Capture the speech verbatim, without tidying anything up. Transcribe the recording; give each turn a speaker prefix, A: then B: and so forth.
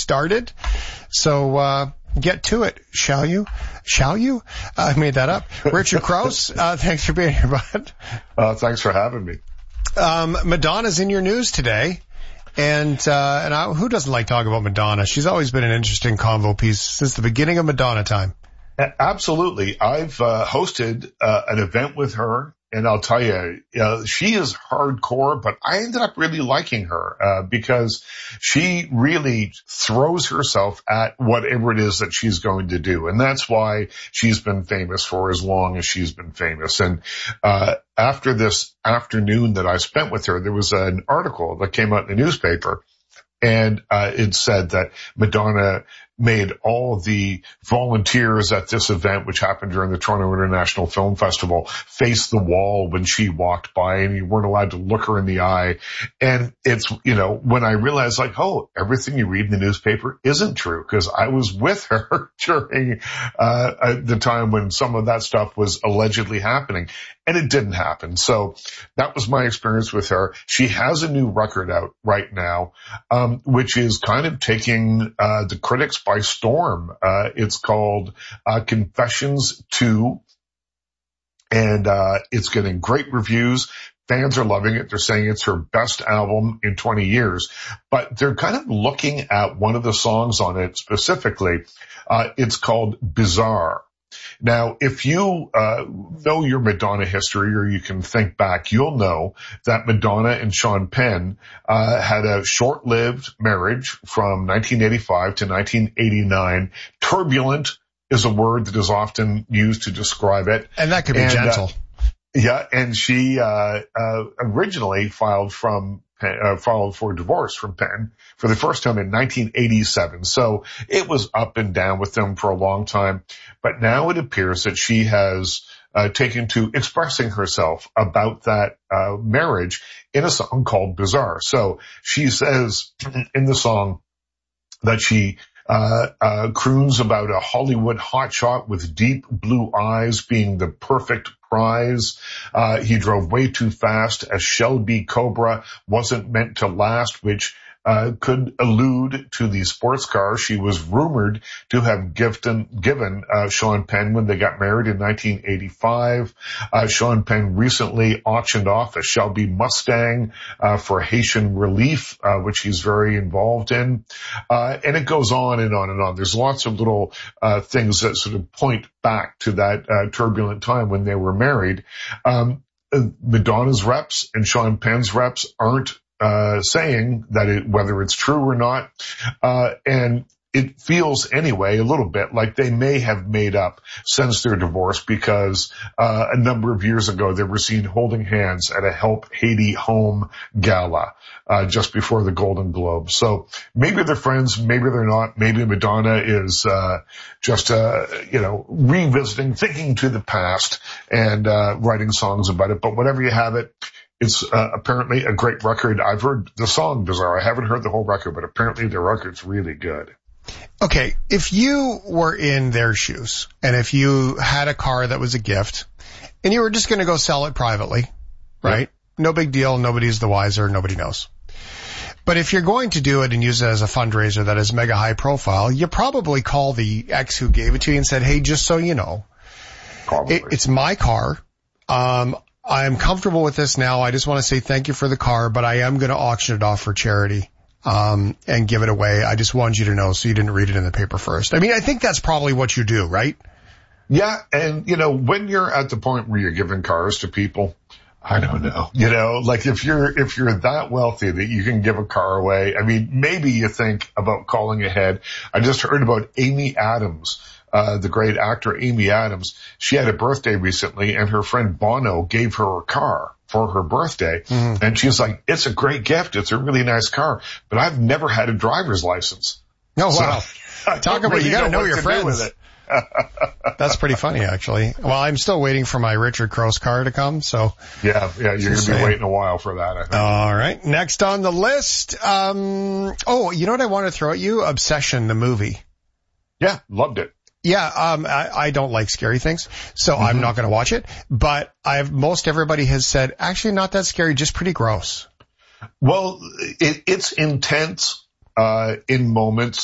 A: started. So, uh, get to it, shall you? Shall you? Uh, I made that up. Richard Crouse, uh, thanks for being here, bud.
B: Uh, thanks for having me.
A: Um, Madonna's in your news today. And, uh, and I, who doesn't like talking about Madonna? She's always been an interesting convo piece since the beginning of Madonna time.
B: Absolutely. I've, uh, hosted, uh, an event with her. And I'll tell you, uh, she is hardcore, but I ended up really liking her, uh, because she really throws herself at whatever it is that she's going to do. And that's why she's been famous for as long as she's been famous. And, uh, after this afternoon that I spent with her, there was an article that came out in the newspaper. And, uh, it said that Madonna made all the volunteers at this event, which happened during the Toronto International Film Festival, face the wall when she walked by, and you weren't allowed to look her in the eye. And it's, you know, when I realized, like, oh, everything you read in the newspaper isn't true, because I was with her during uh the time when some of that stuff was allegedly happening, and it didn't happen. So that was my experience with her. She has a new record out right now, um, which is kind of taking uh the critics by storm. Uh, it's called, uh, Confessions two, and, uh, it's getting great reviews. Fans are loving it. They're saying it's her best album in twenty years, but they're kind of looking at one of the songs on it specifically. Uh, it's called Bizarre. Now, if you uh know your Madonna history, or you can think back, you'll know that Madonna and Sean Penn uh had a short-lived marriage from nineteen eighty-five to nineteen eighty-nine. Turbulent is a word that is often used to describe it.
A: And that could be
B: and,
A: gentle.
B: Uh, yeah, and she uh uh originally filed from Uh, filed for divorce from Penn for the first time in nineteen eighty-seven. So it was up and down with them for a long time. But now it appears that she has uh, taken to expressing herself about that uh, marriage in a song called Bizarre. So she says in the song that she uh, uh, croons about a Hollywood hotshot with deep blue eyes being the perfect prize. Uh, he drove way too fast. A Shelby Cobra wasn't meant to last, which uh, could allude to the sports car she was rumored to have given, given uh, Sean Penn when they got married in nineteen eighty-five. Uh, Sean Penn recently auctioned off a Shelby Mustang uh, for Haitian relief, uh, which he's very involved in. Uh, and it goes on and on and on. There's lots of little uh, things that sort of point back to that uh, turbulent time when they were married. Um, Madonna's reps and Sean Penn's reps aren't uh saying that it, whether it's true or not, uh and it feels anyway a little bit like they may have made up since their divorce, because uh a number of years ago they were seen holding hands at a Help Haiti Home gala uh just before the Golden Globe. So maybe they're friends, maybe they're not. Maybe Madonna is uh just uh you know revisiting, thinking to the past, and uh writing songs about it. But whatever you have it, it's uh, apparently a great record. I've heard the song Bizarre. I haven't heard the whole record, but apparently the record's really good.
A: Okay, if you were in their shoes, and if you had a car that was a gift, and you were just going to go sell it privately, right? Yeah. No big deal. Nobody's the wiser. Nobody knows. But if you're going to do it and use it as a fundraiser that is mega high profile, you probably call the ex who gave it to you and said, hey, just so you know,
B: Probably.
A: It, it's my car. Um, I am comfortable with this now. I just want to say thank you for the car, but I am going to auction it off for charity, um, and give it away. I just wanted you to know so you didn't read it in the paper first. I mean, I think that's probably what you do, right?
B: Yeah. And, you know, when you're at the point where you're giving cars to people, I don't know, you know, like if you're, if you're that wealthy that you can give a car away, I mean, maybe you think about calling ahead. I just heard about Amy Adams. Uh, the great actor Amy Adams. She had a birthday recently, and her friend Bono gave her a car for her birthday. Mm-hmm. And she's like, it's a great gift. It's a really nice car, but I've never had a driver's license.
A: Oh, wow. So, Talk about, really you got to know your friends.
B: With it.
A: That's pretty funny, actually. Well, I'm still waiting for my Richard Crouse car to come, so.
B: Yeah, yeah, you're going to be waiting a while for that, I think.
A: All right. Next on the list, um, oh, you know what I want to throw at you? Obsession, the movie.
B: Yeah, loved it.
A: Yeah, um, I, I don't like scary things, so mm-hmm. I'm not going to watch it. But I've most everybody has said, actually, not that scary, just pretty gross.
B: Well, it, it's intense uh in moments.